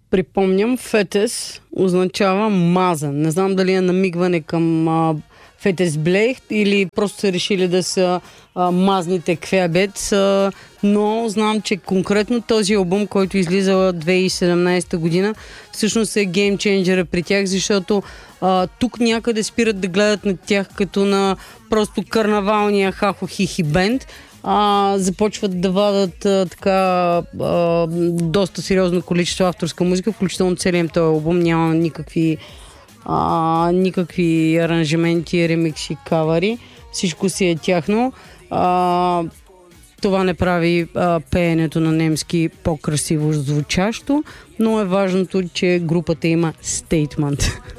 припомням, фетес означава мазан. Не знам дали е намигване към фетес блейх или просто са решили да са мазните квебец, но знам, че конкретно този албум, който излиза 2017 година, всъщност е геймченджера при тях, защото тук някъде спират да гледат на тях като на просто карнавалния хахо-хихи бенд, започват да вадат доста сериозно количество авторска музика, включително целият този албум няма никакви аранжименти, ремикси, кавари. Всичко си е тяхно. Това не прави пеенето на немски по-красиво звучащо, но е важното, че групата има стейтмент.